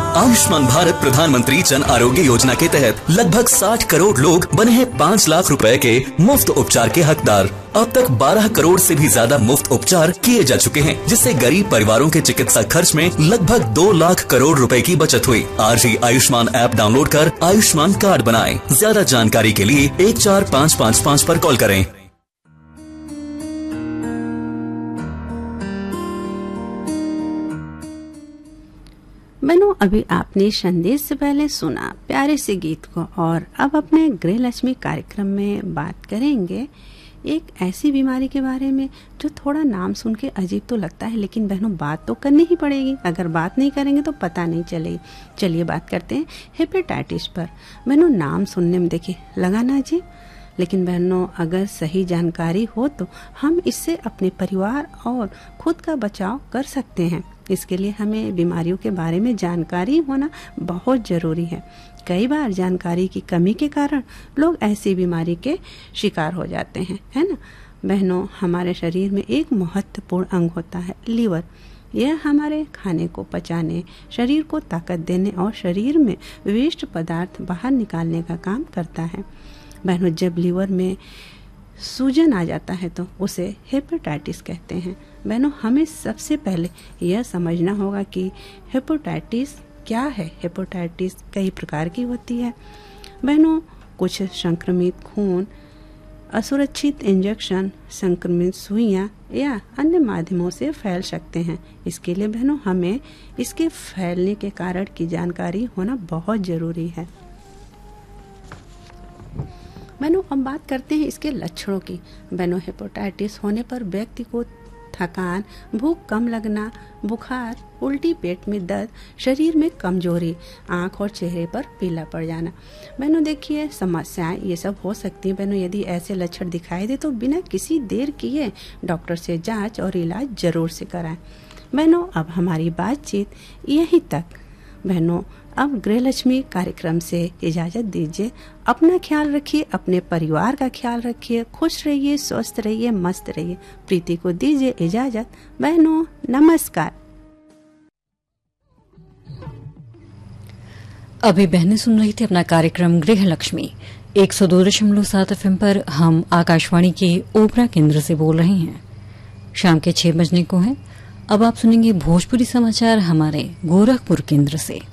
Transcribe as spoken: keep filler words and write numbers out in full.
आयुष्मान भारत प्रधानमंत्री जन आरोग्य योजना के तहत लगभग साठ करोड़ लोग बने हैं पाँच लाख रुपए के मुफ्त उपचार के हकदार। अब तक बारह करोड़ से भी ज्यादा मुफ्त उपचार किए जा चुके हैं, जिससे गरीब परिवारों के चिकित्सा खर्च में लगभग दो लाख करोड़ रुपए की बचत हुई। आज ही आयुष्मान ऐप डाउनलोड कर आयुष्मान कार्ड बनाएं। ज्यादा जानकारी के लिए एक चार पाँच पाँच पाँच पर कॉल करें। बनो, अभी आपने संदेश से पहले सुना प्यारे से गीत को, और अब अपने गृह लक्ष्मी कार्यक्रम में बात करेंगे एक ऐसी बीमारी के बारे में जो थोड़ा नाम सुन के अजीब तो लगता है, लेकिन बहनों बात तो करनी ही पड़ेगी। अगर बात नहीं करेंगे तो पता नहीं चलेगी। चलिए बात करते हैं हेपेटाइटिस पर। बहनों, नाम सुनने में देखिए लगा ना अजीब, लेकिन बहनों अगर सही जानकारी हो तो हम इससे अपने परिवार और खुद का बचाव कर सकते हैं। इसके लिए हमें बीमारियों के बारे में जानकारी होना बहुत जरूरी है। कई बार जानकारी की कमी के कारण लोग ऐसी बीमारी के शिकार हो जाते हैं, है ना। बहनों, हमारे शरीर में एक महत्वपूर्ण अंग होता है लीवर। यह हमारे खाने को पचाने, शरीर को ताकत देने और शरीर में विशिष्ट पदार्थ बाहर निकालने का काम करता है। बहनों, जब लीवर में सूजन आ जाता है तो उसे हेपेटाइटिस कहते हैं। बहनों, हमें सबसे पहले यह समझना होगा कि हेपेटाइटिस क्या है। हेपेटाइटिस कई प्रकार की होती है। बहनों, कुछ संक्रमित खून, असुरक्षित इंजेक्शन, संक्रमित सुइयां या अन्य माध्यमों से फैल सकते हैं। इसके लिए बहनों हमें इसके फैलने के कारण की जानकारी होना बहुत जरूरी है। बहनों, अब बात करते हैं इसके लक्षणों की। बहनों, हेपेटाइटिस होने पर व्यक्ति को थकान, भूख कम लगना, बुखार, उल्टी, पेट में दर्द, शरीर में कमजोरी, आंख और चेहरे पर पीला पड़ जाना। बहनों देखिए, समस्याएं ये सब हो सकती हैं। बहनों, यदि ऐसे लक्षण दिखाई दे तो बिना किसी देर किए डॉक्टर से जांच और इलाज जरूर से कराएं। बहनों, अब हमारी बातचीत यहीं तक। बहनों, अब गृह लक्ष्मी कार्यक्रम से इजाजत दीजिए। अपना ख्याल रखिए, अपने परिवार का ख्याल रखिए, खुश रहिए, स्वस्थ रहिए, मस्त रहिए। प्रीति को दीजिए इजाजत। बहनों, नमस्कार। अभी बहनें सुन रही थी अपना कार्यक्रम गृह लक्ष्मी एक सौ दो दशमलव सात एफ एम पर। हम आकाशवाणी के ओपरा केंद्र से बोल रहे हैं। शाम के छह बजने को है। अब आप सुनेंगे भोजपुरी समाचार हमारे गोरखपुर केंद्र से।